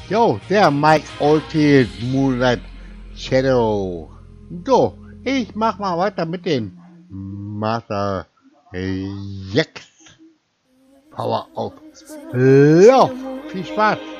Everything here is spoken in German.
Jo, der Mike Oldfield Moonlight Shadow. So, ich mach mal weiter mit dem Master 6 Power Up. Ja, viel Spaß.